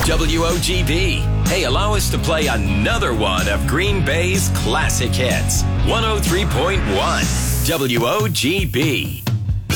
WOGB. Hey, allow us to play another one of Green Bay's classic hits. 103.1 WOGB.